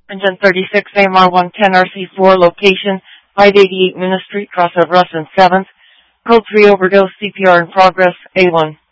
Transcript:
Engine 36, AMR 110, RC4, location 588 Minna Street, crossover Russ and 7th. Code 3 overdose, CPR in progress, A1.